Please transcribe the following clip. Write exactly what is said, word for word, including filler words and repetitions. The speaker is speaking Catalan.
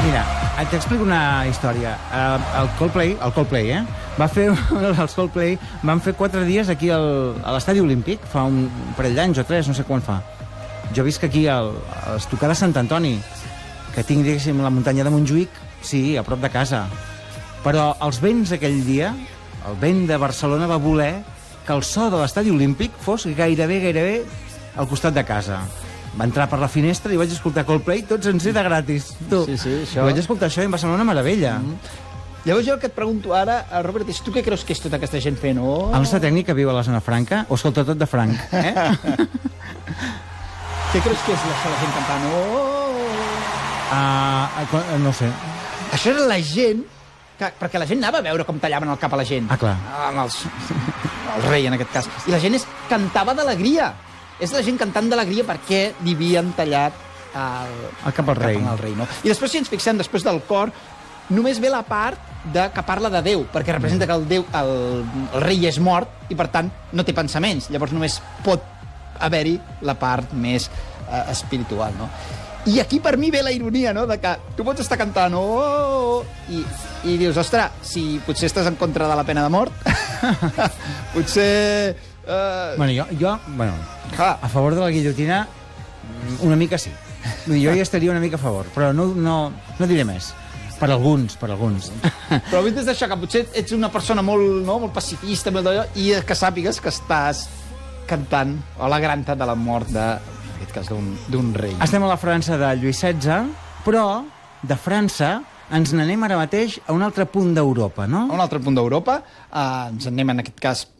Mira, t'explico una història. Uh, el Coldplay, el Coldplay, eh? Va fer, els Coldplay van fer quatre dies aquí al, a l'Estadi Olímpic, fa un parell d'anys o tres, no sé quan fa. Jo visc aquí al, a l'Estocar de Sant Antoni, que tinc, diguéssim, la muntanya de Montjuïc, sí, a prop de casa. Però els vents aquell dia, el vent de Barcelona va voler que el so de l'Estadi Olímpic fos gairebé, gairebé al costat de casa. Va entrar per la finestra i vaig escoltar Coldplay, tots en de gratis. Tu. Sí, sí, això... I vaig escoltar això i em va semblar una meravella. Mm. Llavors jo el que et pregunto ara, Robert, és tu què creus que és tota aquesta gent fent? Oh. El nostre tècnic que viu a la zona franca ho escolta tot de franc. Eh? Què creus que és la, la gent cantant? Oh. Uh, no ho sé. Això era la gent... Que, perquè la gent anava a veure com tallaven el cap a la gent. Ah, clar. Amb els, el rei, en aquest cas. I la gent es, cantava d'alegria. És la gent cantant d'alegria perquè li havien tallat el, el cap al rei. Cap al rei, no? I després, si ens fixem, després del cor, només ve la part de que parla de Déu, perquè representa que el, Déu, el, el rei és mort i, per tant, no té pensaments. Llavors només pot haver-hi la part més eh, espiritual, no? I aquí per mi ve la ironia, no?, de que tu pots estar cantant oh, oh, oh, i, i dius, ostres, si potser estàs en contra de la pena de mort, potser... Uh... Bueno, jo, jo bueno, ah. a favor de la guillotina, una mica sí. Jo hi estaria una mica a favor, però no, no, no diré més. Per alguns, per alguns. Però avui des d'això, que potser ets una persona molt, no, molt pacifista, molt d'allò, i que sàpigues que estàs cantant o alegrant-te de la mort de, en aquest cas, d'un rei. Estem a la França de Lluís setze, però de França ens n'anem ara mateix a un altre punt d'Europa, no? A un altre punt d'Europa. Uh, ens anem, en aquest cas,